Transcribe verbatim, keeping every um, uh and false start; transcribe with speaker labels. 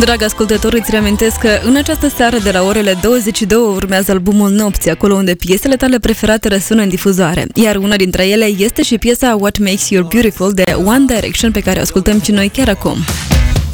Speaker 1: Dragi ascultători, îți reamintesc că în această seară de la orele douăzeci și două urmează albumul Nopții, acolo unde piesele tale preferate răsună în difuzoare. Iar una dintre ele este și piesa What Makes You Beautiful de One Direction, pe care o ascultăm și noi chiar acum.